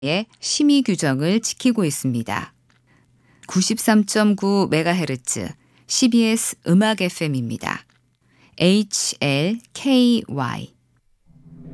의 심의 규정을 지키고 있습니다. 93.9MHz CBS 음악 FM입니다. HLKY